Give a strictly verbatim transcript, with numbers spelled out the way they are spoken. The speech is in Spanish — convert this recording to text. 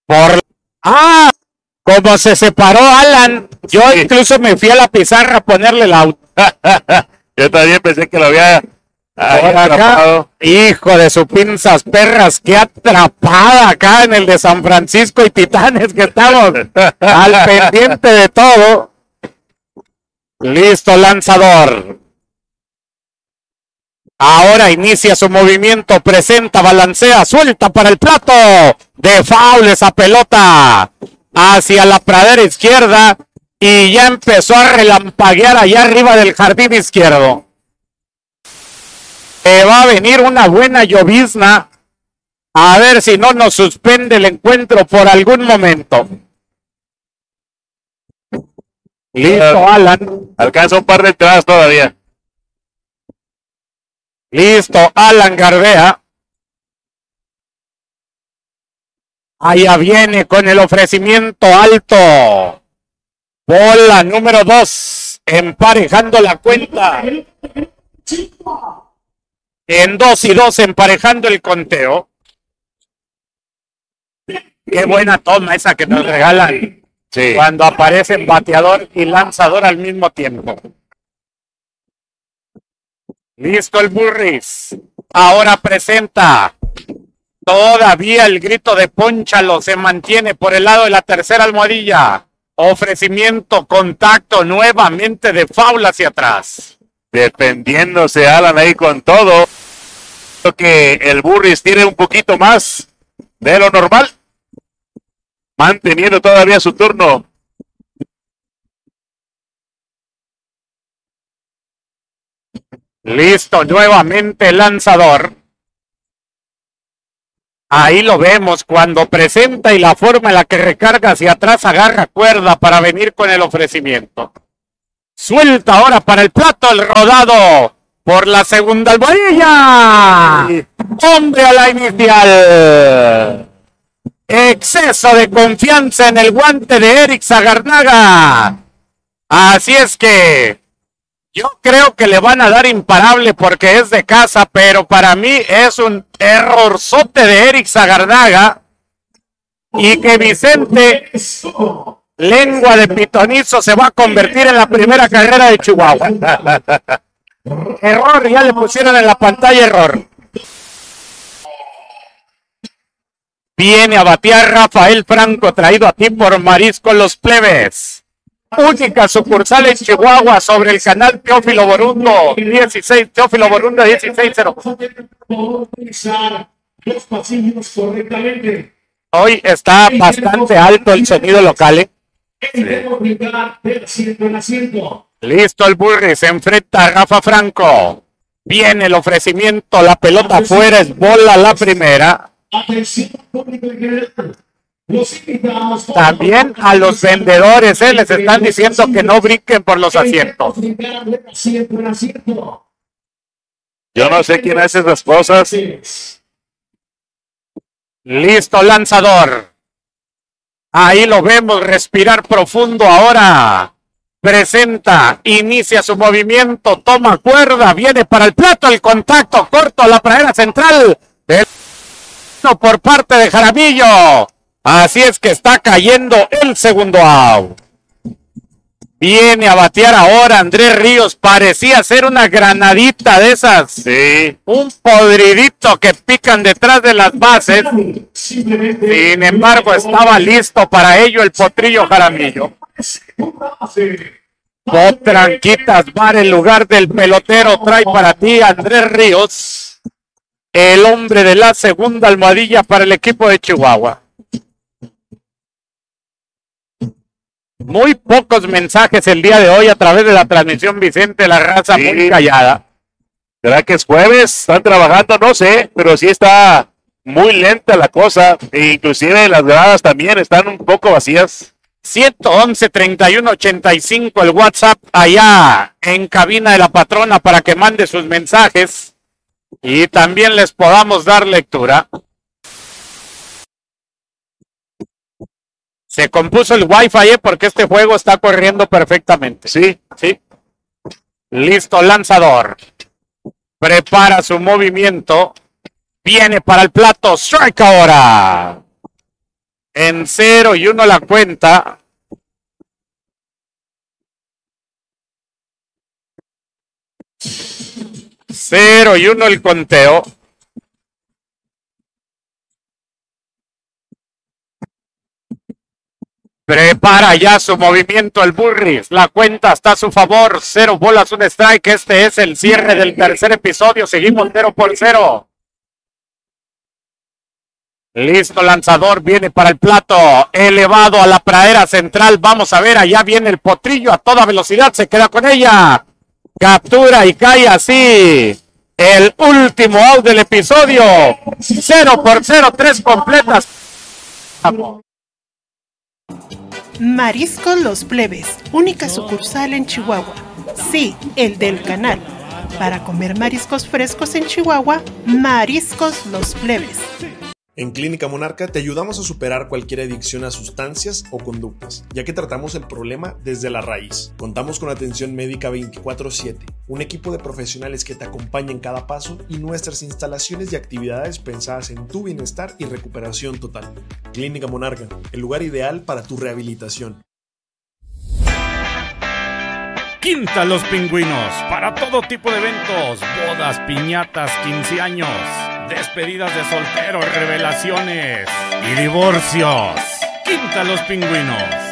Por... ¡Ah! Como se separó Alan, yo sí. Incluso me fui a la pizarra a ponerle el out. Yo también pensé que lo había... Por acá, hijo de sus pinzas perras, qué atrapada acá en el de San Francisco y Titanes que estamos al pendiente de todo. Listo, lanzador. Ahora inicia su movimiento, presenta, balancea, suelta para el plato. De foul esa pelota hacia la pradera izquierda y ya empezó a relampaguear allá arriba del jardín izquierdo. Eh, va a venir una buena llovizna. A ver si no nos suspende el encuentro por algún momento. Listo, Alan. Alcanza un par de entradas todavía. Listo, Alan Garbea. Allá viene con el ofrecimiento alto. Bola número dos. Emparejando la cuenta. En dos y dos emparejando el conteo. Qué buena toma esa que nos regalan. Sí. Cuando aparecen bateador y lanzador al mismo tiempo. Listo el Burris. Ahora presenta. Todavía el grito de pónchalo se mantiene por el lado de la tercera almohadilla. Ofrecimiento, contacto nuevamente de foul hacia atrás. Defendiéndose Alan ahí con todo. Creo que el Burris tiene un poquito más de lo normal. Manteniendo todavía su turno. Listo, nuevamente el lanzador. Ahí lo vemos cuando presenta y la forma en la que recarga hacia atrás agarra cuerda para venir con el ofrecimiento. Suelta ahora para el plato el rodado por la segunda almohadilla. Hombre a la inicial. Exceso de confianza en el guante de Eric Zagarnaga. Así es que yo creo que le van a dar imparable porque es de casa, pero para mí es un errorzote de Eric Zagarnaga y que Vicente Lengua de Pitonizo se va a convertir en la primera carrera de Chihuahua. Error, ya le pusieron en la pantalla error. Viene a batear Rafael Franco, traído a ti por Marisco Los Plebes. Única sucursal en Chihuahua sobre el canal Teófilo Borundo, dieciséis, Teófilo Borundo dieciséis cero. Hoy está bastante alto el sonido local, ¿eh? Sí. Listo el Burris, se enfrenta a Rafa Franco. Viene el ofrecimiento, la pelota afuera, es bola la primera. También a los vendedores ¿eh? les están diciendo que no brinquen por los asientos. Yo no sé quién hace esas cosas. Listo, lanzador. Ahí lo vemos respirar profundo ahora. Presenta, inicia su movimiento, toma cuerda, viene para el plato, el contacto corto a la pradera central. Del... por parte de Jaramillo. Así es que está cayendo el segundo out. Viene a batear ahora Andrés Ríos. Parecía ser una granadita de esas. Sí. Un podridito que pican detrás de las bases. Sin embargo, estaba listo para ello el potrillo Jaramillo. Potranquitas Bar en lugar del pelotero trae para ti Andrés Ríos. El hombre de la segunda almohadilla para el equipo de Chihuahua. Muy pocos mensajes el día de hoy a través de la transmisión, Vicente, la raza sí. Muy callada. ¿Será que es jueves? ¿Están trabajando? No sé, pero sí está muy lenta la cosa. E inclusive las gradas también están un poco vacías. ciento once, treinta y uno, ochenta y cinco el WhatsApp allá en cabina de la patrona para que mande sus mensajes y también les podamos dar lectura. Se compuso el wifi ¿eh? Porque este juego está corriendo perfectamente. Sí, sí. Listo, lanzador. Prepara su movimiento. Viene para el plato. Strike ahora. En cero y uno la cuenta. Cero y uno el conteo. Prepara ya su movimiento el Burris. La cuenta está a su favor. Cero bolas, un strike. Este es el cierre del tercer episodio. Seguimos cero por cero. Listo, lanzador. Viene para el plato. Elevado a la pradera central. Vamos a ver. Allá viene el potrillo a toda velocidad. Se queda con ella. Captura y cae así. El último out del episodio. Cero por cero. Tres completas. Vamos. Mariscos Los Plebes, única sucursal en Chihuahua. Sí, el del canal. Para comer mariscos frescos en Chihuahua, Mariscos Los Plebes. En Clínica Monarca te ayudamos a superar cualquier adicción a sustancias o conductas, ya que tratamos el problema desde la raíz. Contamos con atención médica veinticuatro siete, un equipo de profesionales que te acompaña en cada paso y nuestras instalaciones y actividades pensadas en tu bienestar y recuperación total. Clínica Monarca, el lugar ideal para tu rehabilitación. Quinta Los Pingüinos, para todo tipo de eventos, bodas, piñatas, quince años, despedidas de solteros, revelaciones y divorcios. Quinta Los Pingüinos.